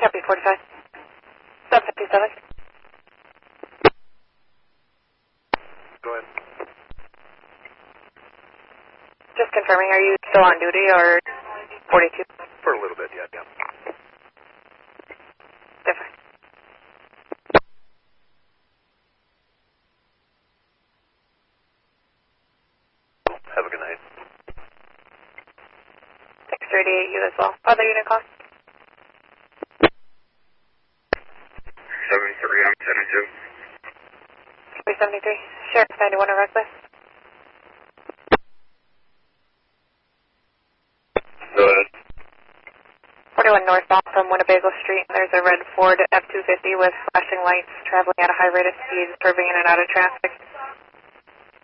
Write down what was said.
Copy 45. Sub 57. Go ahead. Just confirming, are you still on duty or 42? For a little bit, yeah. Different. Have a good night. 638, you as well. Other unit cost? 73, I'm 72. 373. Sheriff 91 or reckless. Go ahead. 41 northbound from Winnebago Street. There's a red Ford F-250 with flashing lights traveling at a high rate of speed, curving in and out of traffic.